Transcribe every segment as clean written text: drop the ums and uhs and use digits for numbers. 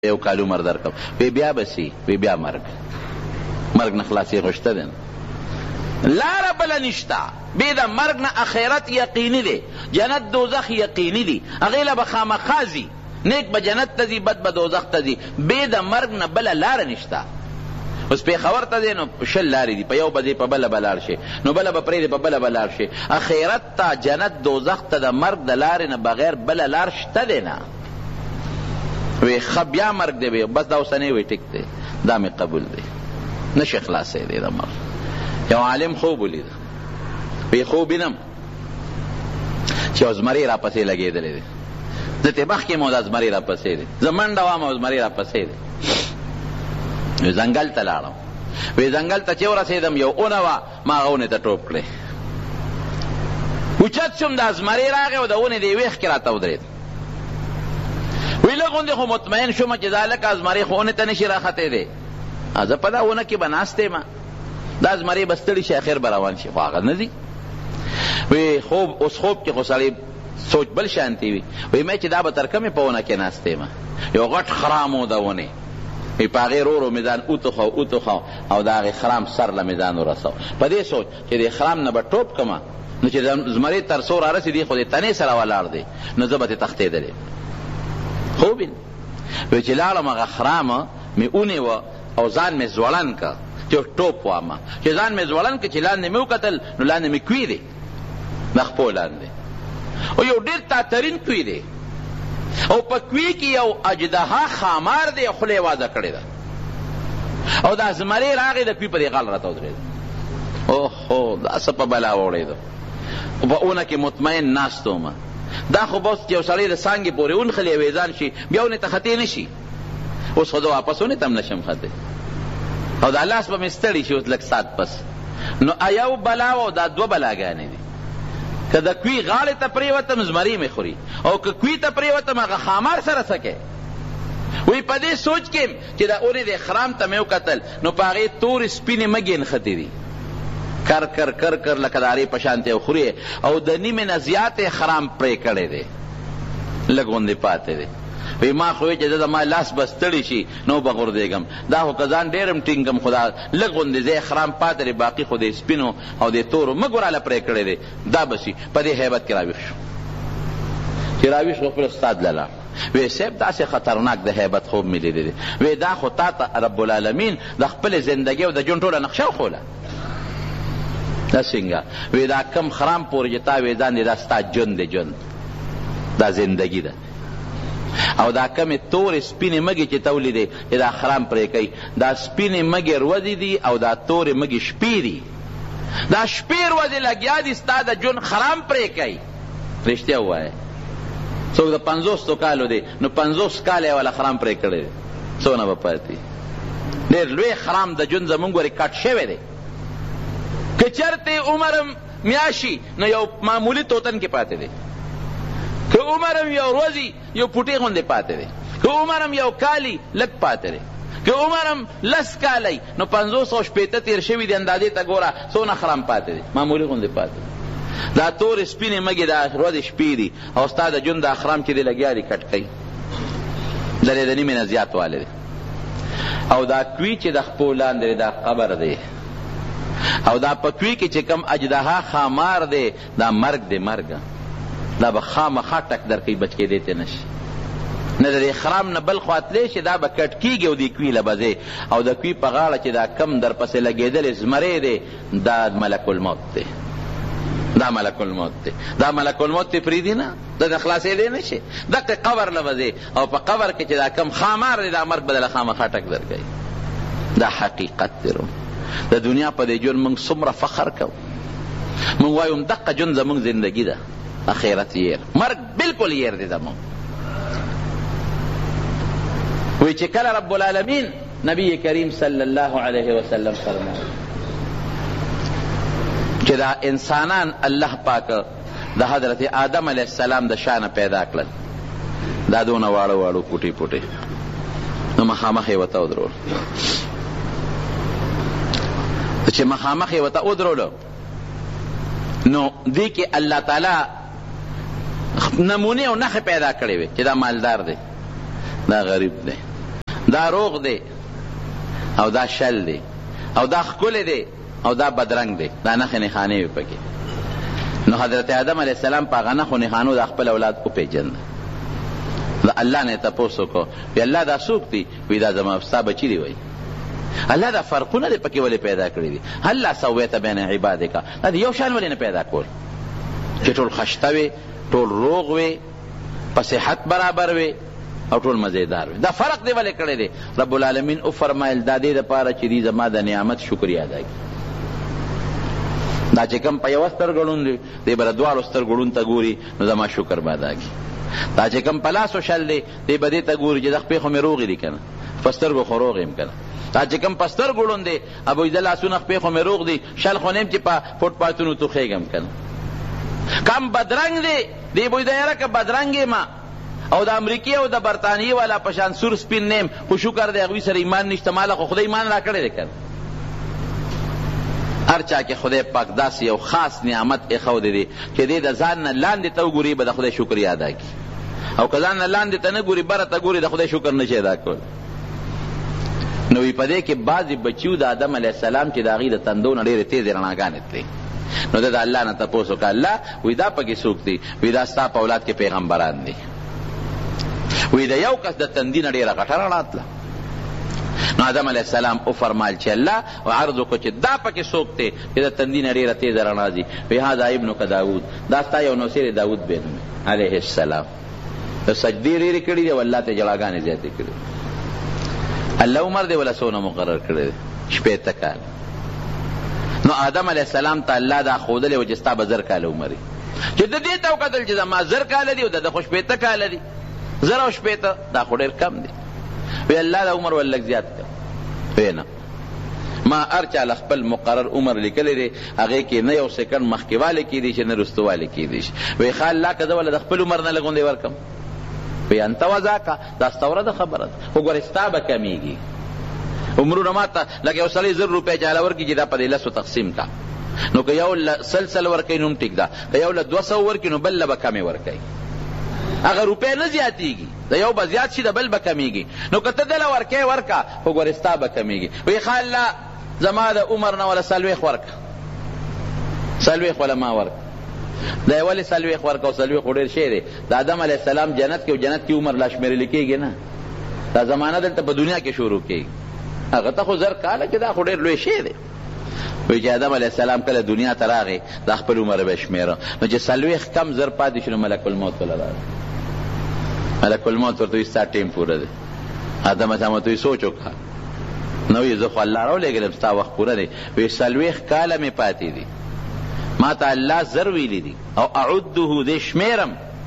یو کال عمر درکم وی بیا بسی وی بیا مرگ نه خلاصی غشته دن لار بل نشتا بید مرگ نه اخیرت یقینی دی جنت دوزخ یقینی دی اغیل بخامخازی نیک بجنت تزی بد بدوزخ تزی بید مرگ نه بل لار نشتا اس پی خبر تا دی نو شل لاری دی پا یو بدی پا بل بلار شی نو بل بپری دی پا بل بلار شی اخیرت تا جنت دوزخ تا دا مرگ دا لار نه بغیر بل لار شتا دی نا وی خب یا مرگ دی بی بس دا سنی وی ٹک دی دا می قبول دی نش اخلاص دی دا مرگ یو عالم خوب لید وی خوبینم چی ازمری را پسی لگی دلی دی زتی بخی مود ازمری را پسی دی زمن دوام ازمری را پسی دی وی زنگل تا لارم وی زنگل تا چیو رسیدم یو اونوا ما غونی تا ٹوپ کلی اوچت شم دا ازمری راغی و دا اونی دی ویخ کرا تاو درید وی لگون دی خو مطمئن شما چی ذالک ازمری خو اونی تا نشی را خطی دی از پدا اونا کی بناستے ما دا ازمری بستڑی شی اخیر براوان شی خواغد نزی وی خوب اس خوب کی خسالی سوچ بل شانتی وی وی میں چی دا بترکمی پا اونا کی ناستے ما یو غٹ خرامو دا اونی وی پاغی رو میدان اوتو خواو او دا غی خرام سر لمیدانو رساو پا دی سوچ چی دی خرام نبا ٹوپ کما نو چی زمری تر سور آرسی دی خودی تنی سر والار دی نو زبت تختی دلی خوبین وی چی لارم اغا خرام می اونی و او ځان می زوړن کا چې ټوپ وامه چې ځان می زوړن کا چې لاندې می وکتل نو لاندې می کوي دی مخپو لاندې او یو ډیر تاترین کوي دی او په کوي کې یو اجدها خامار دی خله واده کړی ده او دا زمری راغی د کوي په غل راته ودرېد اوه دا څه په بلا وړېدو او په اونه کې مطمئن ناستو ما دا خو بس یو سړی د سانګې پورې اون خلی ویزان شي بیا ونه ته خطې نشي اوس خود واپس ونه تم نشم خطه او دا لاس به مستړی شي اوس لک سات پس نو ایو بلا او دا دو بلاګانې دي که د کوي غاړې ته پریوتم زمری می خوري او که کوي ته پریوتم هغه خامار سره سکه وی په دې سوچ کې چې دا اورې د خرام ته مې وکتل نو په هغې تور سپینې مګې نښتې دي کر کر کر کر لکه د هغې په شانتې خوري او د نیمې نه زیاتې خرام پرې کړی دی لږ غوندې پاتې دی وی ما خوی چې دا ما لاس بستړی شي نو بغردېږم دا خو کزان ډېرم ټینګم خدا لږ غوندې ځای خرام پاتې دی باقي خو د سپینو او د تورو مه ګوراله پرې کړی دی دا بسي په دې هیبت کې راویښ شو چې راویښ شو خپل استاد لاله وی صاحب داسې خطرناک د هیبت خوب مې لیدلی دی وی دا خو تا ته رب العالمین د خپلې زندګۍ او د ژوند ټوله نقشه وښوله دا څنګه وی دا کم خرام پورې چې تا وی ځان دی دا ستا ژوند دی ژوند دا زندګي ده او دا کمی تور سپینی مگی چی تولی دی دا خرام پری کئی دا سپینی مگی روزی دی او دا تور مگی شپی دی دا شپی روزی لگیا دی ستا دا جن خرام پری کئی رشتیا ہوا ہے سوک دا 50 کالو دی نو 50 کالی والا خرام پری کردی سونا با پاتی دیر لوی خرام دا جن زمونگوری کٹ شوی دی کچرتی عمرم میاشی نو یو معمولی توتن کی پاتی دی که عمرم یو روزی یو پوٹی غنده پاته ده که عمرم یو کالی لگ پاته ده که عمرم لس کالی نو 500 شپیته تیر شوی دی اندازه تا گورا سونا خرام پاته ده معمولی غنده پاته ده دا تور سپینی مگی دا روز شپی دی او ستا دا جون دا خرام چی دی لگیا دی کٹ کئی دلی دنی من زیاد واله ده او دا کوی چی دا خپولان ده دا قبر ده او دا پا کوی که چی کم اجدها خامار ده دا مرگ ده مرگ دا با خام خاٹک در کئی بچ کے دیتے نش ندر خرام نبل خواتلے شی دا با کٹ کی گے او دی کوی لبزے او دا کوی پا غالا چی دا کم در پس لگے دل زمرے دے دا ملک الموت دے دا ملک الموت دے دا ملک الموت تی پریدی نا دا خلاصے دے نشے دا قبر لبزے او پا قبر کے چی دا کم خامار دے دا مرگ بدل خام خاٹک در گئی دا حقیقت دے رو دا دنیا پا دے جون منگ سمر فخر کو منگ وایوم دقا جون زمانگ زندگی دا اخیرت یر مرگ بالکل یر دی زمون وی چی کل رب العالمین نبی کریم صلی اللہ علیہ وسلم فرمائے چی دا انسانان اللہ پاک دا حضرت آدم علیہ السلام دا شان پیدا کلن دا دون وارو وارو پوٹی پوٹی نو مخامخی وطا ادرول چی مخامخی وطا ادرولو نو دی که اللہ تعالی نمونه او نخ پیدا کړی وي چې دا مالدار دی دا غریب دی دا روغ دی او دا شل دی او دا ښکلی دی او دا بدرنګ دی، دا نښې نښانې وي پکې. نو حضرت آدم علیہ السلام په هغه نښو نښانو د خپل اولاد وپېژنده. د الله نه یې تپوس وکړو، وی الله دا څوک دی؟ وی دا زما ستا بچي دی. وی الله دا فرقونه دی پکې ولې پیدا کړي دي؟ هلا سویت بین عبادک، دا یو شان ولې نه پیدا کول چې ټول خشته وي، ټول روغ وي، په صحت برابر وي او ټول مزیدار وي؟ دا فرق دی ولې کړی دی؟ رب العالمین او فرمایل دا دې دپاره چې دې زما د نعمت شکریا ادا کړي. دا چې کوم په یوه سترګ ړوند دی، دی به د دواړو سترګو ړوند ته ګوري، نو زما شکر به ادا کړي. دا چې کوم په لاسو شل دی، دی به دې ته ګوري چې د خپې خو مې روغې دي که نه، په سترګو خو روغ یم که نه. دا چې کوم په سترګو ړوند دی، ابوی د لاسونه خپې خو مې روغ دي، شل خو نه یم چې په فوټ پاتونو توخېږم که نه. کم بدرنګ دی، دی بوی د یاره که بدرنګ یم او د امریکې او د برطانیې والا په شان سور سپین نیم، خو شکر دی هغوی سره ایمان نشته، ماله خو خدای ایمان را کړی دی که نه. هر چا کې خدای پاک داسې یو خاص نعمت ایښودی دی چې دی د ځان نه لاندې ته وګوري به د خدای شکر ادا کړي، او که ځان نه لاندې ته نه ګوري بره ته ګوري د خدای شکر نشي ادا کول. نو وی په دې کې بعضې بچیو د آدم علیه السلام چې د هغې د تندو نه ډېرې تیزې رڼاګانې تلې. نو د الله نه تپوس وکړه، الله وی دا پکې څوک دی؟ وی دا ستا په اولاد کې پیغمبران دي. وی د یو کس د تندي نه ډېره غټه رڼا تله. نو آدم علیہ السلام او فرمایل چې الله عرض وکړو چې دا پکې څوک دی چې د تندي نه ډېره تیزه رڼا ځي؟ وی هذا ابنک داود، دا ستا یو نوسیر داود بن علیه السلام. د سجدې ډېرې کړي دي او الله ته جړاګانې زیاتې کړي. الله عمر دی ولا څونه مقرر کړی دی؟ 80 کال. نو آدم علیہ السلام ته الله دا ښودلی و چې ستا به 1000 کاله عمر چې د دې ته وکتل چې زما 1000 کاله دي او د خو 80 کاله دي، 1000 او 80 دا خو ډېر کم دی. وی الله دا عمر ولږ زیات کړ. وی نه، ما هر چا له خپل مقرر عمر لیکلی دی، هغې کې نه یو سیکنډ مخکې والی کېدی شي نه رستو والی کېدی شي. وی ښه الله که زه وله د خپل عمر نه لږ غوندې ورکړم؟ وی انت وذاکه، دا ستا ورده خبره ده، خو ګورې ستا به کمیږي. عمرونه ما ته لکه یو سړی 1000 روپۍ چاله ورکړي چې دا په دې 10 تقسیم کا، نو که یو له 100 ورکوي نو هم ټیک ده، که یو له 200 ورکړي نو بل له به کمې ورکوي. هغه روپۍ نه زیاتېږي، د یو به زیات شي د بل به کمیږي. نو که ته دله ورکې ورکه، خو ګورې ستا به کمیږي. وی ښه الله زما د عمر نه وله 40 ورکه، 40 وله ما ورکه. دا یې ولې 40 ورکه او 40 خو ډېر شی دی. د آدم علیه السلام جنت کې او جنت کې عمر لا شمېرلی کېږي نه، دا زمانه دلته په دنیا کې شروع کېږي. هغه ته خو 1000 کاله کې دا خو ډېر لوی شی دی. وی چې آدم علیه السلام کله دنیا ته راغی دا خپل عمر به شمېره، نو چې 40 کم 1000 پاتې شو نو ملک الموت وله راغی. ملک الموت ورته وی ستا ټیم پوره دی. آدم علیه السلام ته وی سوچ وکړه، نو وی زه خو الله راولېږلم ستا وخت پوره دی. وی 40 کاله مې پاتې دي، ما ته الله 1000 ویلي دي او اعده دې شمېرم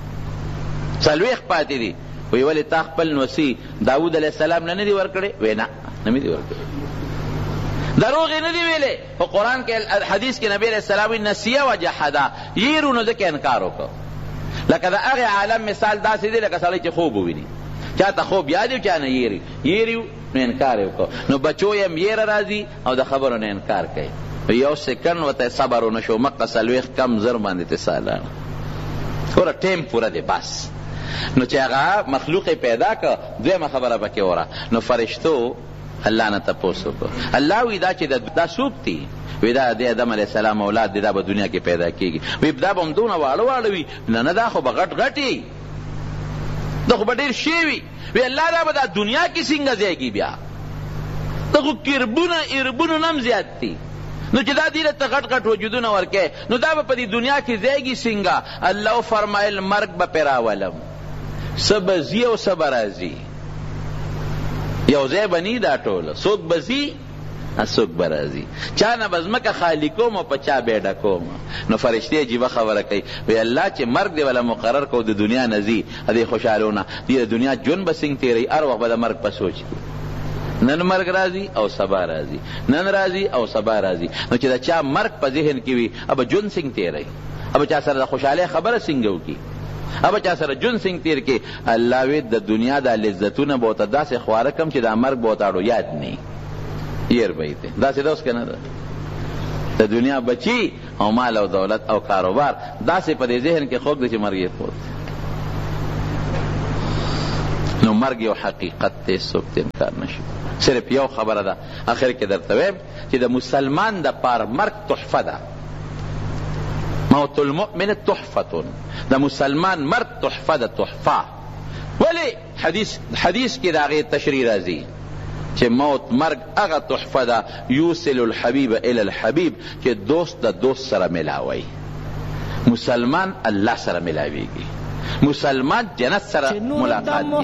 40 پاتې دي. وی ولې تا خپل نوسي داود علیه السلام نه دي ورکړې؟ وی نه، نه مې دي ورکړې. دروغ یې نه دي ویلې. په قرآن کې حدیث کې نبی علیه السلام نسیه و جحده، یېرو نو ځکه انکار وکړ. لکه د هغې عالم مثال داسې دی لکه سړی چې خوب وویني، چا ته خوب یاد یو چا نه یېري، یېري نو انکار یې وکړ. نو بچو یم یېره راځي او د خبرو نه انکار کوي. یو سیکنډ ورته صبر ونه شو، مقه 40 کم 1000 باندې ته سالانه ګوره ټیم پوره دی بس. نو چې هغه مخلوق پیدا که دویمه خبره پکې وره، نو فرشتو الله نه تپوس وکړو. الله وی دا چې دا څوک دي؟ وی دا د آدم علیه السلام اولاد دی، دا به دنیا کې پیدا کېږي. وی دا به هم دونه واړه واړه وي؟ نه نه، دا خو به غټ غټ وي، دا خو به ډېر شی وي. وی الله دا به دا دنیا کې څنګه ځایږي بیا؟ دا خو کربونه اربونه نه هم زیات دي. نو چې دا دیره ته غټ غټ وجودونه ورکې، نو دا به په دې دنیا کې ځایږي څنګه؟ الله فرمایل مرګ به پرې راولم، څه به ځي او څه به راځي، یو ځای به نی دا ټوله، څوک به ځي څوک به راځي، چا نه به ځمکه خالي کوم او په چا بیډه کوم. نو فرشتې عجیبه خبره کوي، وی الله چې مرګ دی ولا مقرر کو د دنیا نه ځي، دې خوشحالونه دې د دنیا ژوند به څنګه تېروي، هر وخت به د مرګ په سوچ کې. نن مرګ راځي او سبا راځي، نن راځي او سبا راځي. نو چې د چا مرګ په ذهن کې وي، اب ژوند څنګه تېروي، اب چا سره د خوشحالۍ خبره څنګه وکړي، اب چا سره ژوند څنګه تېر کړي. الله وی د دنیا د لذتونه به ورته داسې خواره کړم چې د مرګ به ورته اړو یاد نه ير بیته. داسې ده اوس که نه ده؟ د دنیا بچی او مال او دولت او کاروبار داسې په دې ذهن کې خوږ دی چې مرګ یې پوت. نو مرگ یو حقیقت تے څوک ته انکار نشي. صرف یو خبره ده اخر کې درته وایم چې د مسلمان د پار مرگ تحفه ده. موت المؤمن تحفه، د مسلمان مرگ تحفه ده. تحفه ولی حدیث کی داغی تشریح رازی چه موت مرگ اغا تحفه دا یوصل الحبیب الى الحبیب چه دوست دا دوست سر ملاوی. مسلمان اللہ سر ملاوی گی، مسلمان جنت سر ملاقات گی.